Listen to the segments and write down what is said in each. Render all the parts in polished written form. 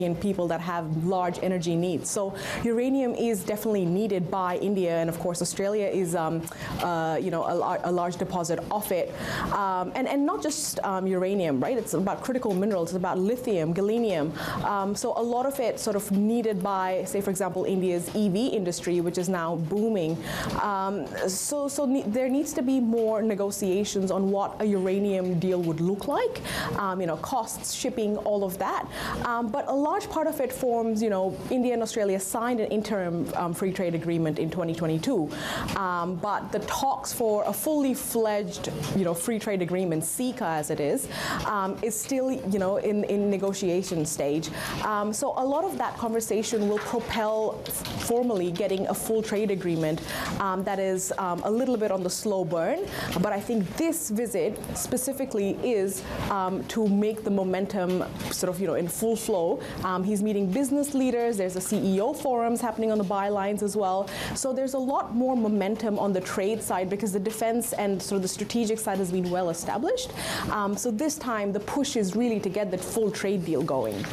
people that have large energy needs. So uranium is definitely needed by India, and of course Australia is a large deposit of it. And not just uranium, right? It's about critical minerals, it's about lithium, gallium. So a lot of it sort of needed by, say for example, India's EV industry, which is now booming. So there needs to be more negotiations on what a uranium deal would look like, costs, shipping, all of that. But a large part of it forms, India and Australia signed an interim free trade agreement in 2022. But the talks for a fully fledged, free trade agreement, CECA as it is still, in negotiation stage. So a lot of that conversation will propel formally getting a full trade agreement that is a little bit on the slow burn. But I think this visit specifically is to make the momentum sort of, in full flow. He's meeting business leaders. There's a CEO forums happening on the bylines as well. So there's a lot more momentum on the trade side because the defense and sort of the strategic side has been well established. So this time the push is really to get that full trade deal going.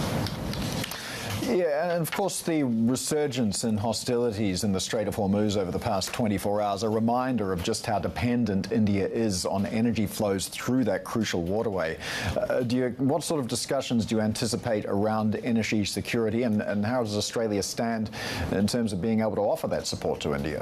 Yeah, and of course the resurgence in hostilities in the Strait of Hormuz over the past 24 hours, a reminder of just how dependent India is on energy flows through that crucial waterway. What sort of discussions do you anticipate around energy security, and how does Australia stand in terms of being able to offer that support to India?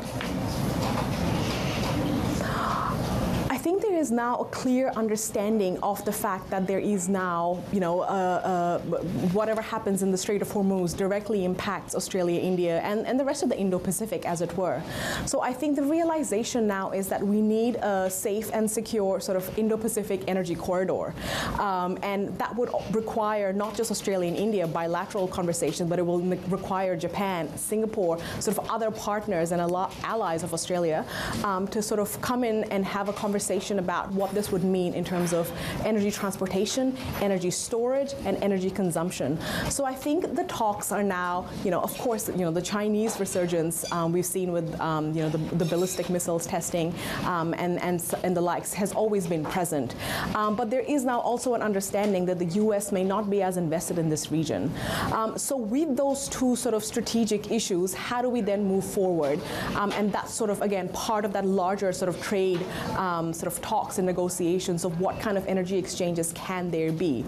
I think there is now a clear understanding of the fact that there is now, whatever happens in the Strait of Hormuz directly impacts Australia, India, and the rest of the Indo-Pacific, as it were. So I think the realization now is that we need a safe and secure sort of Indo-Pacific energy corridor. And that would require not just Australia and India bilateral conversations, but it will require Japan, Singapore, sort of other partners and allies of Australia to sort of come in and have a conversation about what this would mean in terms of energy transportation, energy storage, and energy consumption. So I think the talks are now, of course, the Chinese resurgence we've seen with, the ballistic missiles testing and the likes has always been present. But there is now also an understanding that the U.S. may not be as invested in this region. So with those two sort of strategic issues, how do we then move forward? And that's sort of, again, part of that larger sort of trade sort of talks and negotiations of what kind of energy exchanges can there be.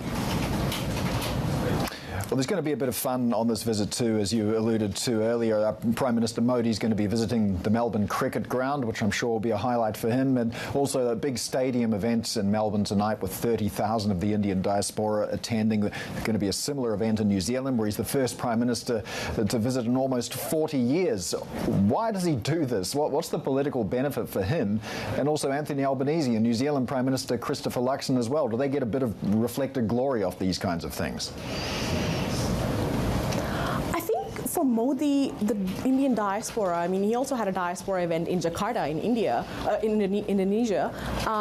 Well, there's going to be a bit of fun on this visit too, as you alluded to earlier. Prime Minister Modi is going to be visiting the Melbourne Cricket Ground, which I'm sure will be a highlight for him, and also a big stadium event in Melbourne tonight with 30,000 of the Indian diaspora attending. There's going to be a similar event in New Zealand, where he's the first Prime Minister to visit in almost 40 years. Why does he do this? What's the political benefit for him? And also Anthony Albanese and New Zealand Prime Minister Christopher Luxon as well. Do they get a bit of reflected glory off these kinds of things? For Modi, the Indian diaspora, I mean, he also had a diaspora event in Jakarta, in India, in Indonesia.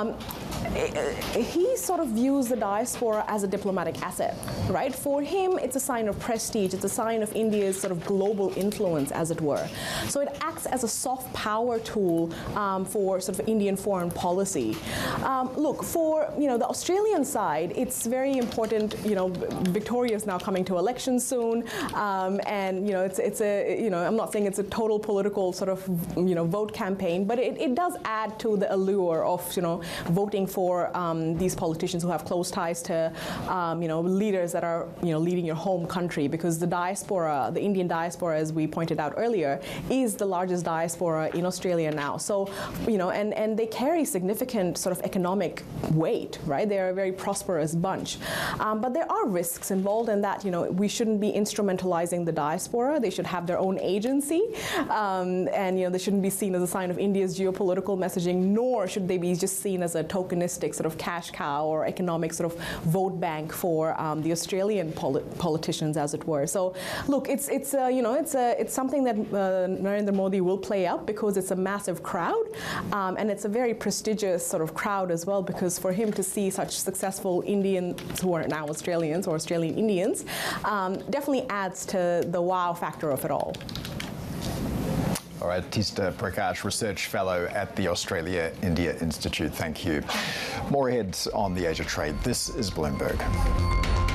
He sort of views the diaspora as a diplomatic asset, right? For him, it's a sign of prestige. It's a sign of India's sort of global influence, as it were. So it acts as a soft power tool for sort of Indian foreign policy. Look, for the Australian side, it's very important. Victoria is now coming to elections soon, and it's a I'm not saying it's a total political sort of vote campaign, but it does add to the allure of voting for these politicians who have close ties to leaders that are leading your home country, because the diaspora, the Indian diaspora, as we pointed out earlier, is the largest diaspora in Australia now. So and they carry significant sort of economic weight, right? They're a very prosperous bunch, but there are risks involved in that. We shouldn't be instrumentalizing the diaspora. They should have their own agency, and they shouldn't be seen as a sign of India's geopolitical messaging, nor should they be just seen as a tokenistic sort of cash cow or economic sort of vote bank for the Australian politicians, as it were. So look, it's something that Narendra Modi will play up, because it's a massive crowd, and it's a very prestigious sort of crowd as well, because for him to see such successful Indians who are now Australians or Australian Indians definitely adds to the wow factor of it all. All right, Teesta Prakash, Research Fellow at the Australia-India Institute. Thank you. More ahead on the Asia Trade. This is Bloomberg.